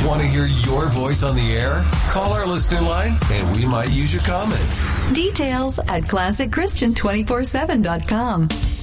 Want to hear your voice on the air? Call our listener line and we might use your comment. Details at ClassicChristian247.com.